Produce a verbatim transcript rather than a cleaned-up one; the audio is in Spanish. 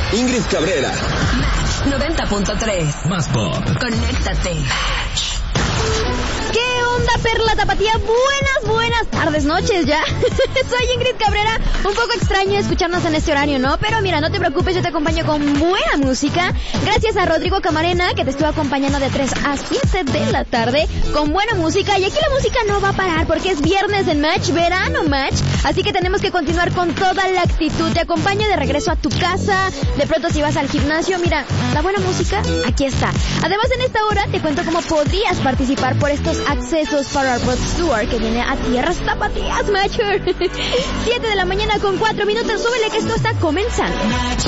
Ingrid Cabrera. Match noventa punto tres. Más pop. Conéctate. ¿Qué onda, Perla Tapatía? Buenas, buenas tardes, noches ya. Soy Ingrid Cabrera. Un poco extraño escucharnos en este horario, ¿no? Pero mira, no te preocupes, yo te acompaño con buena música. Gracias a Rodrigo Camarena, que te estuvo acompañando de tres a siete de la tarde con buena música. Y aquí la música no va a parar porque es viernes en Match, verano Match. Así que tenemos que continuar con toda la actitud. Te acompaño de regreso a tu casa. De pronto si vas al gimnasio, mira, la buena música, aquí está. Además, en esta hora te cuento cómo podrías participar por estos accesos para el Rod Stewart que viene a tierras tapatías, Matcher. siete de la mañana con cuatro minutos, súbele que esto está comenzando.